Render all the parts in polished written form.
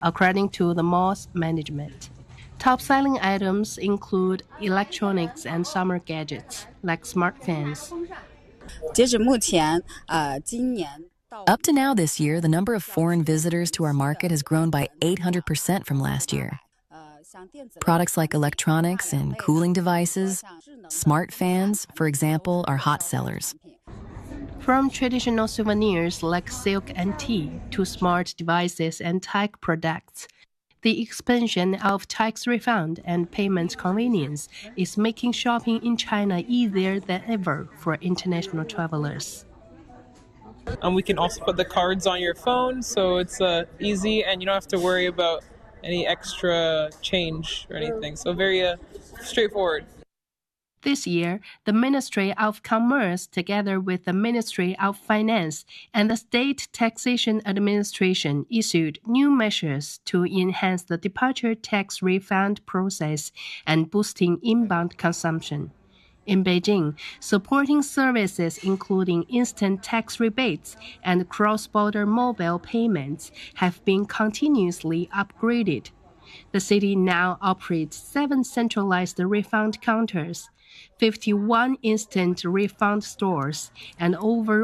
according to the mall's management. Top-selling items include electronics and summer gadgets, like smart fans. 截止目前，今年 Up to now this year, the number of foreign visitors to our market has grown by 800% from last year. Products like electronics and cooling devices, smart fans, for example, are hot sellers. From traditional souvenirs like silk and tea to smart devices and tech products, the expansion of tax refund and payment convenience is making shopping in China easier than ever for international travelers. We can also put the cards on your phone, so it's easy and you don't have to worry about any extra change or anything. So very straightforward. This year, the Ministry of Commerce, together with the Ministry of Finance and the State Taxation Administration, issued new measures to enhance the departure tax refund process and boosting inbound consumption. In Beijing, supporting services including instant tax rebates and cross-border mobile payments have been continuously upgraded. The city now operates 7 centralized refund counters, 51 instant refund stores, and over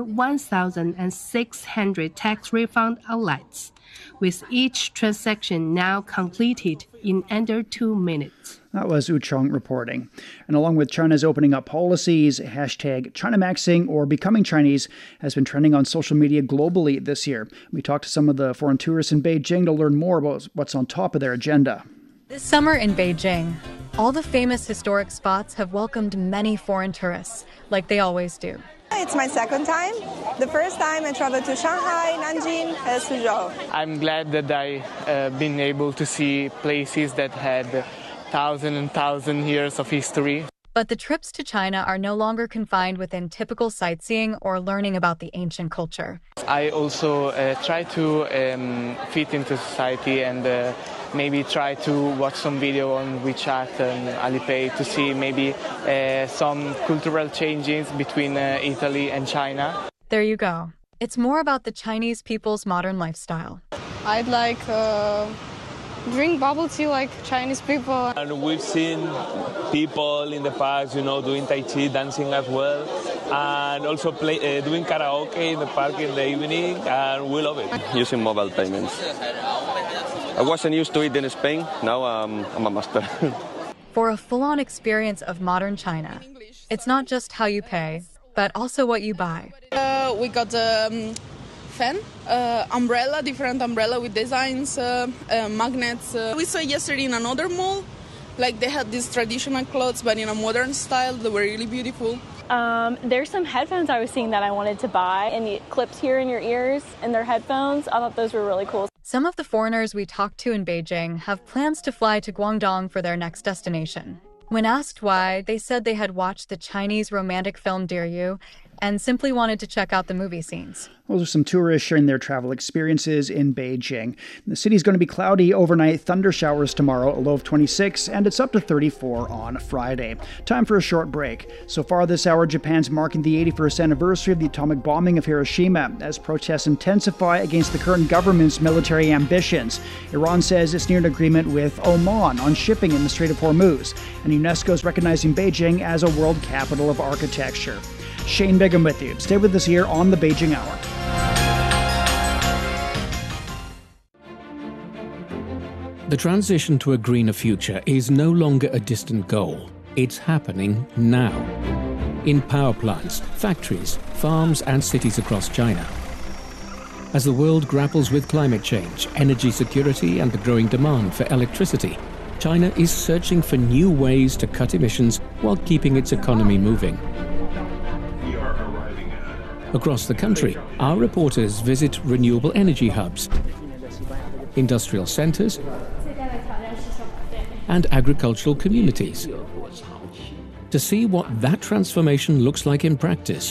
1,600 tax refund outlets, with each transaction now completed in under 2 minutes. That was Wu Cheng reporting. And along with China's opening up policies, hashtag ChinaMaxing or Becoming Chinese has been trending on social media globally this year. We talked to some of the foreign tourists in Beijing to learn more about what's on top of their agenda. This summer in Beijing, all the famous historic spots have welcomed many foreign tourists, like they always do. It's my second time. The first time I traveled to Shanghai, Nanjing, and Suzhou. I'm glad that I've been able to see places that had thousands and thousands of years of history. But the trips to China are no longer confined within typical sightseeing or learning about the ancient culture. I also try to fit into society and maybe try to watch some video on WeChat and Alipay to see maybe some cultural changes between Italy and China. There you go. It's more about the Chinese people's modern lifestyle. I'd like drink bubble tea like Chinese people. And we've seen people in the past, doing Tai Chi, dancing as well, and also doing karaoke in the park in the evening, and we love it. Using mobile payments. I wasn't used to it in Spain, now I'm a master. For a full-on experience of modern China, it's not just how you pay, but also what you buy. We got fan, umbrella, different umbrella with designs, magnets. We saw yesterday in another mall, like they had these traditional clothes, but in a modern style. They were really beautiful. There's some headphones I was seeing that I wanted to buy, and the clips here in your ears and their headphones. I thought those were really cool. Some of the foreigners we talked to in Beijing have plans to fly to Guangdong for their next destination. When asked why, they said they had watched the Chinese romantic film Dear You and simply wanted to check out the movie scenes. Those are some tourists sharing their travel experiences in Beijing. The city is going to be cloudy overnight, thunder showers tomorrow, a low of 26, and it's up to 34 on Friday. Time for a short break. So far this hour, Japan's marking the 81st anniversary of the atomic bombing of Hiroshima as protests intensify against the current government's military ambitions. Iran says it's near an agreement with Oman on shipping in the Strait of Hormuz, and UNESCO is recognizing Beijing as a world capital of architecture. Shane Bigham with you. Stay with us here on the Beijing Hour. The transition to a greener future is no longer a distant goal. It's happening now. In power plants, factories, farms, and cities across China. As the world grapples with climate change, energy security, and the growing demand for electricity, China is searching for new ways to cut emissions while keeping its economy moving. Across the country, our reporters visit renewable energy hubs, industrial centers, and agricultural communities to see what that transformation looks like in practice.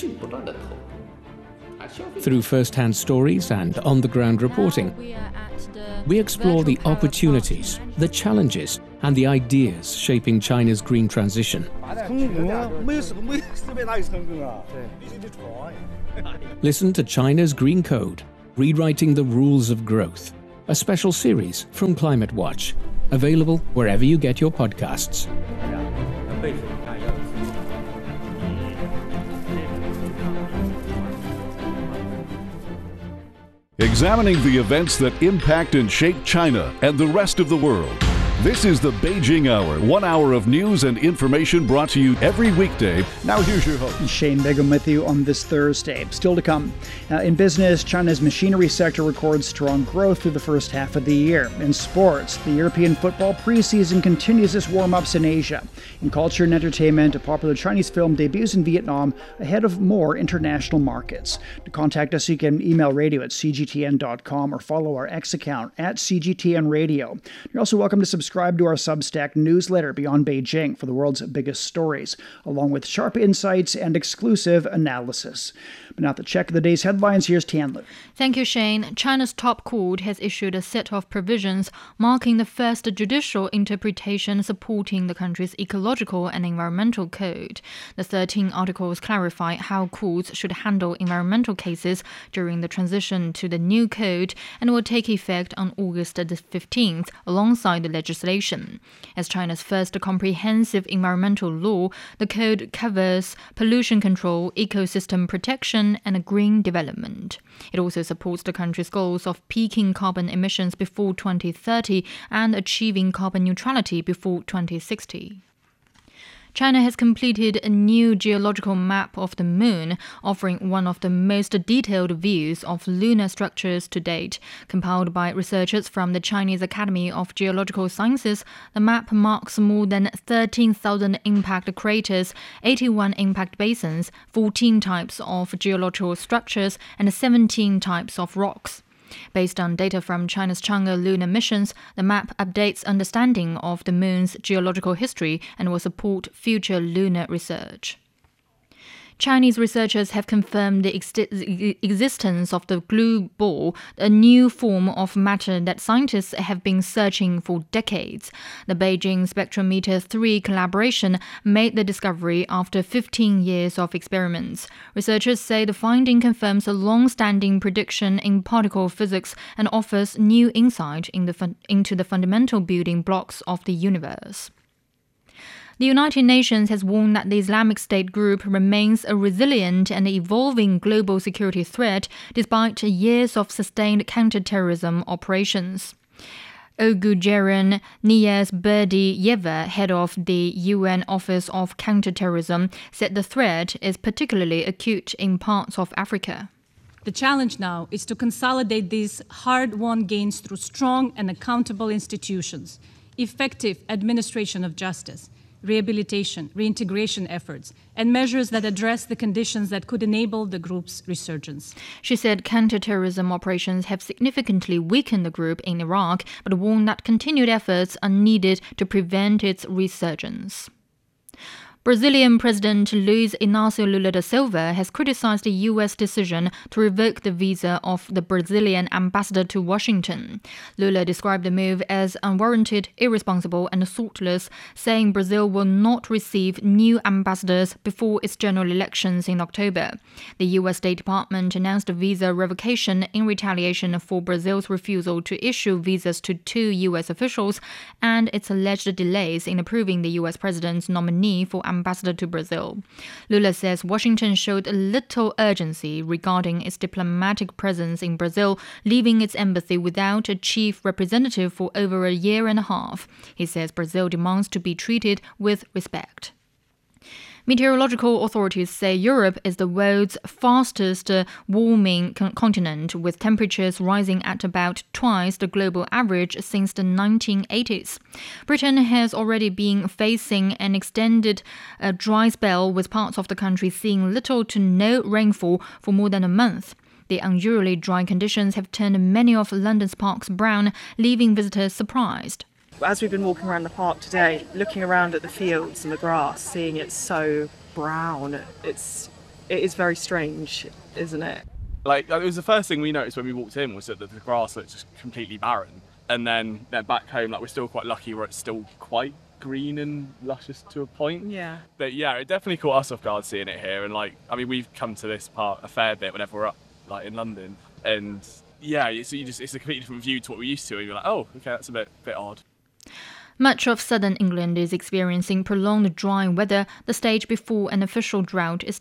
Through first-hand stories and on-the-ground reporting, we explore the opportunities, the challenges, and the ideas shaping China's green transition. Listen to China's Green Code, rewriting the rules of growth, a special series from Climate Watch, available wherever you get your podcasts. Examining the events that impact and shape China and the rest of the world. This is the Beijing Hour, 1 hour of news and information brought to you every weekday. Now here's your host. Shane Bigham with you on this Thursday. Still to come. In business, China's machinery sector records strong growth through the first half of the year. In sports, the European football preseason continues its warm-ups in Asia. In culture and entertainment, a popular Chinese film debuts in Vietnam ahead of more international markets. To contact us, you can email radio@cgtn.com or follow our X account @CGTN Radio. You're also welcome to subscribe to our Substack newsletter Beyond Beijing for the world's biggest stories, along with sharp insights and exclusive analysis. But now to check the day's headlines, here's Tianlu. Thank you, Shane. China's top court has issued a set of provisions marking the first judicial interpretation supporting the country's ecological and environmental code. The 13 articles clarify how courts should handle environmental cases during the transition to the new code and will take effect on August the 15th alongside the legislation. As China's first comprehensive environmental law, the code covers pollution control, ecosystem protection, and green development. It also supports the country's goals of peaking carbon emissions before 2030 and achieving carbon neutrality before 2060. China has completed a new geological map of the moon, offering one of the most detailed views of lunar structures to date. Compiled by researchers from the Chinese Academy of Geological Sciences, the map marks more than 13,000 impact craters, 81 impact basins, 14 types of geological structures, and 17 types of rocks. Based on data from China's Chang'e lunar missions, the map updates understanding of the moon's geological history and will support future lunar research. Chinese researchers have confirmed the existence of the glue ball, a new form of matter that scientists have been searching for decades. The Beijing Spectrometer 3 collaboration made the discovery after 15 years of experiments. Researchers say the finding confirms a long-standing prediction in particle physics and offers new insight into the fundamental building blocks of the universe. The United Nations has warned that the Islamic State group remains a resilient and evolving global security threat despite years of sustained counterterrorism operations. Ogujeren Niyaz-Berdiyeva, head of the UN Office of Counterterrorism, said the threat is particularly acute in parts of Africa. The challenge now is to consolidate these hard-won gains through strong and accountable institutions, effective administration of justice, rehabilitation, reintegration efforts, and measures that address the conditions that could enable the group's resurgence. She said counterterrorism operations have significantly weakened the group in Iraq, but warned that continued efforts are needed to prevent its resurgence. Brazilian President Luiz Inácio Lula da Silva has criticized the U.S. decision to revoke the visa of the Brazilian ambassador to Washington. Lula described the move as unwarranted, irresponsible, and thoughtless, saying Brazil will not receive new ambassadors before its general elections in October. The U.S. State Department announced a visa revocation in retaliation for Brazil's refusal to issue visas to 2 U.S. officials and its alleged delays in approving the U.S. president's nominee for ambassador to Brazil. Lula says Washington showed little urgency regarding its diplomatic presence in Brazil, leaving its embassy without a chief representative for over a year and a half. He says Brazil demands to be treated with respect. Meteorological authorities say Europe is the world's fastest warming continent, with temperatures rising at about twice the global average since the 1980s. Britain has already been facing an extended dry spell, with parts of the country seeing little to no rainfall for more than a month. The unusually dry conditions have turned many of London's parks brown, leaving visitors surprised. As we've been walking around the park today, looking around at the fields and the grass, seeing it so brown, it is very strange, isn't it? Like, it was the first thing we noticed when we walked in, was that the grass looked just completely barren. And then back home, like, we're still quite lucky where it's still quite green and luscious to a point. Yeah. But yeah, it definitely caught us off guard seeing it here. And like, I mean, we've come to this park a fair bit whenever we're up, like, in London. And yeah, it's a completely different view to what we're used to. And you're like, oh, okay, that's a bit odd. Much of southern England is experiencing prolonged dry weather. The stage before an official drought is